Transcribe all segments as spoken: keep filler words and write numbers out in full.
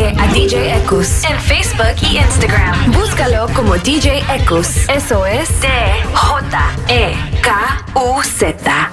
Sigue a D J Ekus en Facebook y Instagram. Búscalo como D J Ekus. Eso es D J E K U Z.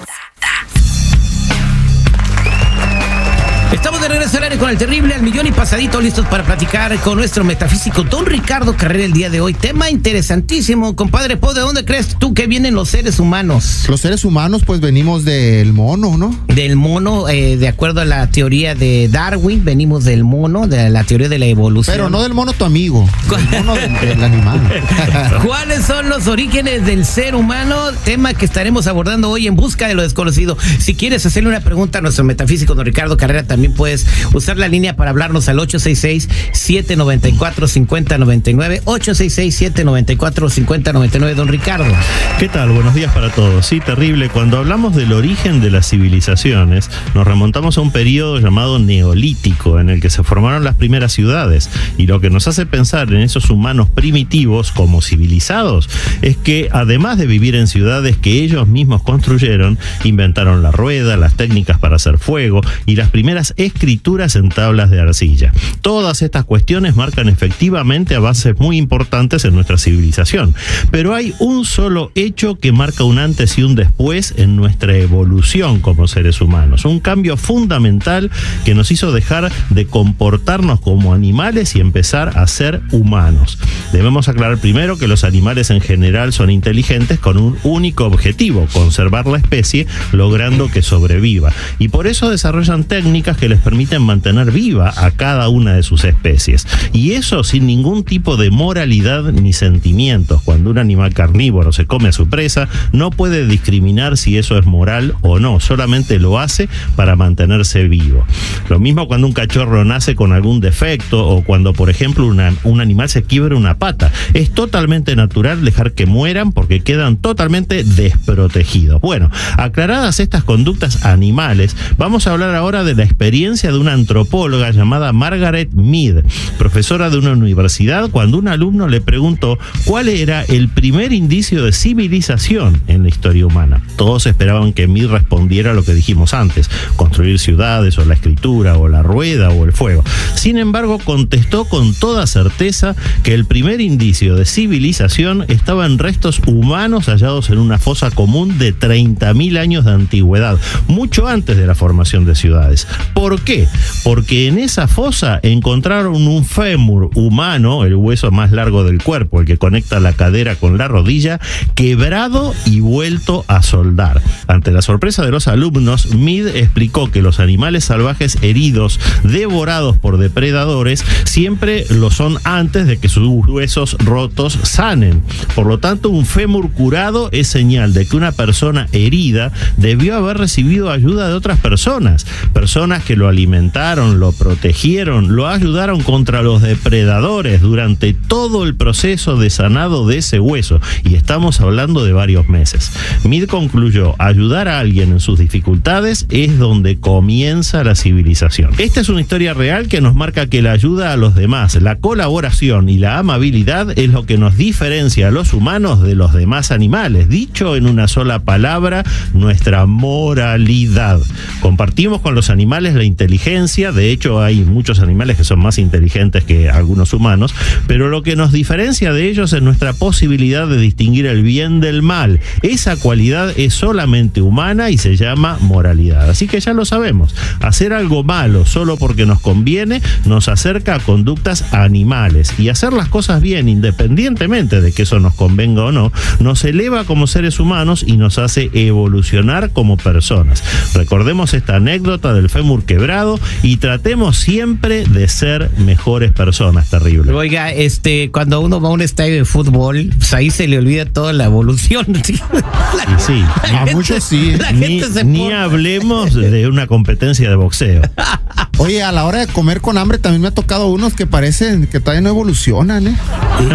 Estamos de regreso al aire con el terrible al millón y pasadito, listos para platicar con nuestro metafísico don Ricardo Carrera el día de hoy. Tema interesantísimo, compadre. ¿De dónde crees tú que vienen los seres humanos? Los seres humanos pues venimos del mono, ¿no? Del mono, eh, de acuerdo a la teoría de Darwin, venimos del mono, de la teoría de la evolución. Pero no del mono tu amigo, del mono del, del animal. ¿Cuáles son los orígenes del ser humano? Tema que estaremos abordando hoy en Busca de lo Desconocido. Si quieres hacerle una pregunta a nuestro metafísico don Ricardo Carrera, también puedes usar la línea para hablarnos al ocho seis seis, siete nueve cuatro, cinco cero nueve nueve, ocho seis seis, siete nueve cuatro, cinco cero nueve nueve. Don Ricardo. ¿Qué tal? Buenos días para todos. Sí, terrible. Cuando hablamos del origen de las civilizaciones, nos remontamos a un periodo llamado Neolítico, en el que se formaron las primeras ciudades. Y lo que nos hace pensar en esos humanos primitivos como civilizados es que, además de vivir en ciudades que ellos mismos construyeron, inventaron la rueda, las técnicas para hacer fuego y las primeras escrituras en tablas de arcilla. Todas estas cuestiones marcan efectivamente avances muy importantes en nuestra civilización, pero hay un solo hecho que marca un antes y un después en nuestra evolución como seres humanos, un cambio fundamental que nos hizo dejar de comportarnos como animales y empezar a ser humanos. Debemos aclarar primero que los animales en general son inteligentes con un único objetivo: conservar la especie, logrando que sobreviva, y por eso desarrollan técnicas que les permiten mantener viva a cada una de sus especies, y eso sin ningún tipo de moralidad ni sentimientos. Cuando un animal carnívoro se come a su presa, no puede discriminar si eso es moral o no, solamente lo hace para mantenerse vivo. Lo mismo cuando un cachorro nace con algún defecto o cuando, por ejemplo, una, un animal se quiebra una pata. Es totalmente natural dejar que mueran porque quedan totalmente desprotegidos. Bueno, aclaradas estas conductas animales, vamos a hablar ahora de la experiencia de una antropóloga llamada Margaret Mead, profesora de una universidad, cuando un alumno le preguntó cuál era el primer indicio de civilización en la historia humana. Todos esperaban que Mead respondiera lo que dijimos antes: construir ciudades, o la escritura, o la rueda, o el fuego. Sin embargo, contestó con toda certeza que el primer indicio de civilización estaba en restos humanos hallados en una fosa común de treinta mil años de antigüedad, mucho antes de la formación de ciudades. ¿Por qué? Porque en esa fosa encontraron un fémur humano, el hueso más largo del cuerpo, el que conecta la cadera con la rodilla, quebrado y vuelto a soldar. Ante la sorpresa de los alumnos, Mead explicó que los animales salvajes heridos, devorados por depredadores, siempre lo son antes de que sus huesos rotos sanen. Por lo tanto, un fémur curado es señal de que una persona herida debió haber recibido ayuda de otras personas, personas que lo alimentaron, lo protegieron, lo ayudaron contra los depredadores durante todo el proceso de sanado de ese hueso, y estamos hablando de varios meses. Mead concluyó: ayudar a alguien en sus dificultades es donde comienza la civilización. Esta es una historia real que nos marca que la ayuda a los demás, la colaboración y la amabilidad es lo que nos diferencia a los humanos de los demás animales. Dicho en una sola palabra, nuestra moralidad. Compartimos con los animales la inteligencia, de hecho hay muchos animales que son más inteligentes que algunos humanos, pero lo que nos diferencia de ellos es nuestra posibilidad de distinguir el bien del mal. Esa cualidad es solamente humana y se llama moralidad. Así que ya lo sabemos, hacer algo malo solo porque nos conviene nos acerca a conductas animales, y hacer las cosas bien independientemente de que eso nos convenga o no, nos eleva como seres humanos y nos hace evolucionar como personas. Recordemos esta anécdota del fémur quebrado y tratemos siempre de ser mejores personas. Terrible. Oiga, este, cuando uno va a un estadio de fútbol, pues ahí se le olvida toda la evolución. La, y sí, la a gente, muchos sí. Ni, se ni pone... hablemos de una competencia de boxeo. Oye, a la hora de comer con hambre también me ha tocado unos que parecen que todavía no evolucionan, ¿eh?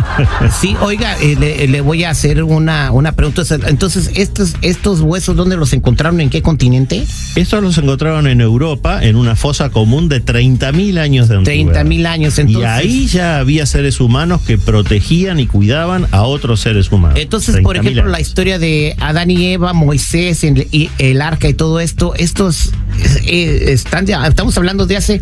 Sí, oiga, eh, le, le voy a hacer una, una pregunta. Entonces, estos, estos huesos, ¿dónde los encontraron? ¿En qué continente? Estos los encontraron en Europa, en una fosa común de treinta mil años de antigüedad. treinta mil años, entonces. Y ahí ya había seres humanos que protegían y cuidaban a otros seres humanos. Entonces, por ejemplo, años. La historia de Adán y Eva, Moisés, el, el arca y todo esto, estos eh, están ya, estamos hablando de hace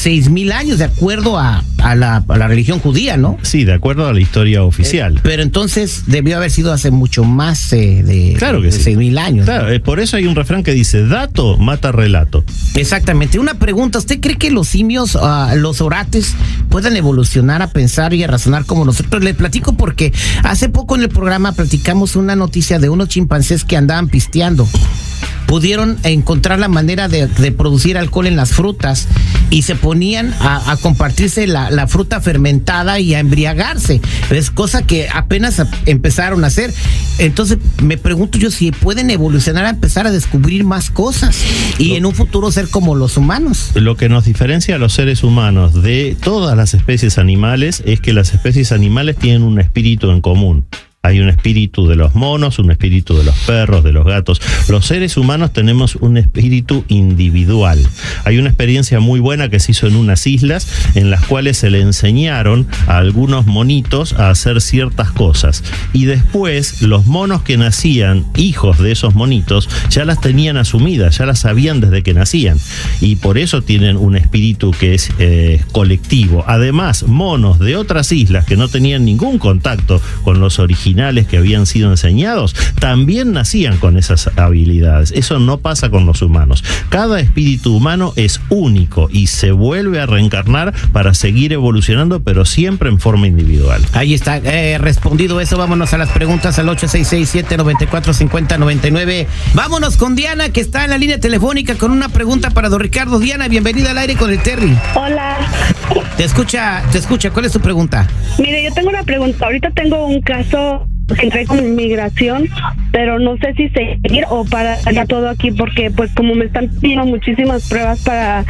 seis mil años, de acuerdo a, a, la, a la religión judía, ¿no? Sí, de acuerdo a la historia oficial. Eh, pero entonces debió haber sido hace mucho más eh, de, claro que de sí. seis mil años. Claro, eh, por eso hay un refrán que dice, dato mata relato. Exactamente. Una pregunta, ¿usted cree que los simios, uh, los orates, puedan evolucionar a pensar y a razonar como nosotros? Les platico porque hace poco en el programa platicamos una noticia de unos chimpancés que andaban pisteando. Pudieron encontrar la manera de, de producir alcohol en las frutas y se ponían a, a compartirse la, la fruta fermentada y a embriagarse. Es cosa que apenas empezaron a hacer. Entonces me pregunto yo si pueden evolucionar a empezar a descubrir más cosas y en un futuro ser como los humanos. Lo que nos diferencia a los seres humanos de todas las especies animales es que las especies animales tienen un espíritu en común. Hay un espíritu de los monos, un espíritu de los perros, de los gatos. Los seres humanos tenemos un espíritu individual. Hay una experiencia muy buena que se hizo en unas islas en las cuales se le enseñaron a algunos monitos a hacer ciertas cosas. Y después los monos que nacían, hijos de esos monitos, ya las tenían asumidas, ya las sabían desde que nacían. Y por eso tienen un espíritu que es eh, colectivo. Además, monos de otras islas que no tenían ningún contacto con los originales que habían sido enseñados, también nacían con esas habilidades. Eso no pasa con los humanos. Cada espíritu humano es único y se vuelve a reencarnar para seguir evolucionando, pero siempre en forma individual. Ahí está, eh, respondido eso. Vámonos a las preguntas al ocho seis seis, siete nueve cuatro, cinco cero nueve nueve. Vámonos con Diana, que está en la línea telefónica con una pregunta para don Ricardo. Diana, bienvenida al aire con el Terry. Hola. Te escucha, te escucha. ¿Cuál es tu pregunta? Mire, yo tengo una pregunta. Ahorita tengo un caso que entré con inmigración, pero no sé si seguir o para ya todo aquí, porque pues como me están pidiendo muchísimas pruebas para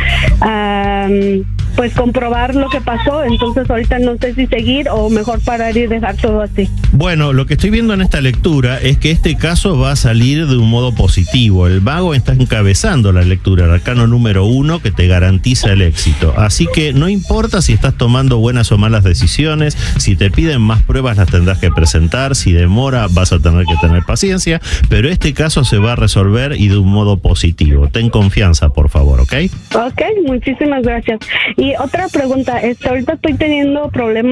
um, pues comprobar lo que pasó, entonces ahorita no sé si seguir o mejor parar y dejar todo así. Bueno, lo que estoy viendo en esta lectura es que este caso va a salir de un modo positivo. El mago está encabezando la lectura, el arcano número uno que te garantiza el éxito. Así que no importa si estás tomando buenas o malas decisiones, si te piden más pruebas las tendrás que presentar, si demora vas a tener que tener paciencia, pero este caso se va a resolver y de un modo positivo. Ten confianza, por favor, ¿ok? Ok, muchísimas gracias. Y otra pregunta, este, ahorita estoy teniendo problemas